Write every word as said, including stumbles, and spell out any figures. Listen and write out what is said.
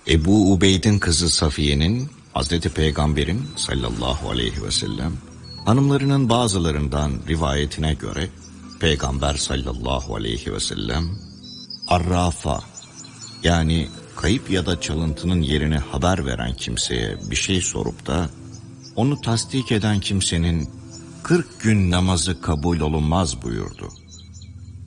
Ebu Ubeyd'in kızı Safiye'nin Hazreti Peygamber'in sallallahu aleyhi ve sellem hanımlarının bazılarından rivayetine göre Peygamber sallallahu aleyhi ve sellem arrafa, yani kayıp ya da çalıntının yerini haber veren kimseye bir şey sorup da onu tasdik eden kimsenin kırk gün namazı kabul olunmaz buyurdu.